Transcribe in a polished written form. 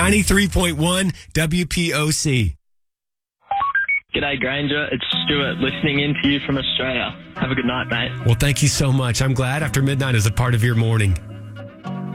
93.1 WPOC. G'day, Granger. It's Stuart listening in to you from Australia. Have a good night, mate. Well, thank you so much. I'm glad After Midnight is a part of your morning.